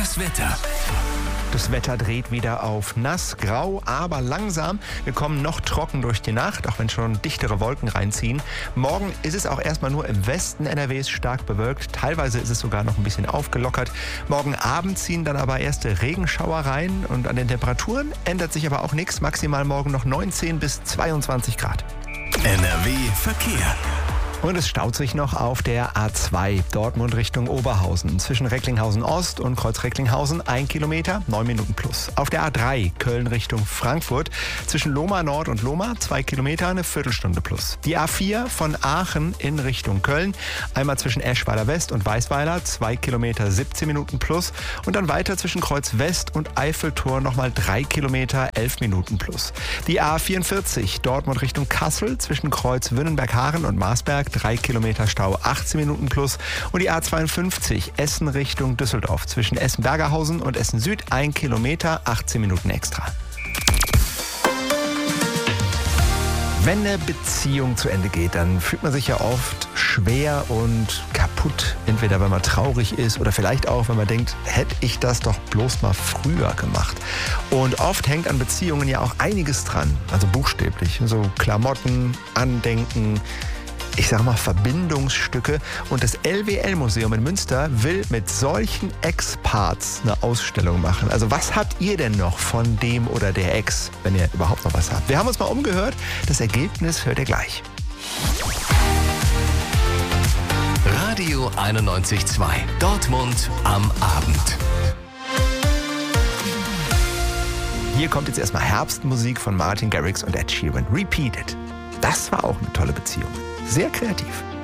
Das Wetter. Das Wetter dreht wieder auf nass, grau, aber langsam. Wir kommen noch trocken durch die Nacht, auch wenn schon dichtere Wolken reinziehen. Morgen ist es auch erstmal nur im Westen NRWs stark bewölkt. Teilweise ist es sogar noch ein bisschen aufgelockert. Morgen Abend ziehen dann aber erste Regenschauer rein. Und an den Temperaturen ändert sich aber auch nichts. Maximal morgen noch 19 bis 22 Grad. NRW Verkehr. Und es staut sich noch auf der A2 Dortmund Richtung Oberhausen. Zwischen Recklinghausen Ost und Kreuz Recklinghausen 1 Kilometer, 9 Minuten plus. Auf der A3 Köln Richtung Frankfurt. Zwischen Lohmar Nord und Lohmar 2 Kilometer, eine Viertelstunde plus. Die A4 von Aachen in Richtung Köln. Einmal zwischen Eschweiler West und Weißweiler 2 Kilometer, 17 Minuten plus. Und dann weiter zwischen Kreuz West und Eiffeltor nochmal 3 Kilometer, 11 Minuten plus. Die A44 Dortmund Richtung Kassel. Zwischen Kreuz Wünnenberg-Haaren und Marsberg 3 Kilometer Stau, 18 Minuten plus. Und die A52 Essen Richtung Düsseldorf. Zwischen Essen-Bergerhausen und Essen Süd 1 Kilometer, 18 Minuten extra. Wenn eine Beziehung zu Ende geht, dann fühlt man sich ja oft schwer und kaputt. Entweder wenn man traurig ist oder vielleicht auch, wenn man denkt, hätte ich das doch bloß mal früher gemacht. Und oft hängt an Beziehungen ja auch einiges dran. Also buchstäblich. So Klamotten, Andenken, ich sag mal Verbindungsstücke. Und das LWL-Museum in Münster will mit solchen Ex-Parts eine Ausstellung machen. Also was habt ihr denn noch von dem oder der Ex, wenn ihr überhaupt noch was habt? Wir haben uns mal umgehört. Das Ergebnis hört ihr gleich. Radio 91.2. Dortmund am Abend. Hier kommt jetzt erstmal Herbstmusik von Martin Garrix und Ed Sheeran. Repeated. Das war auch eine tolle Beziehung. Sehr kreativ.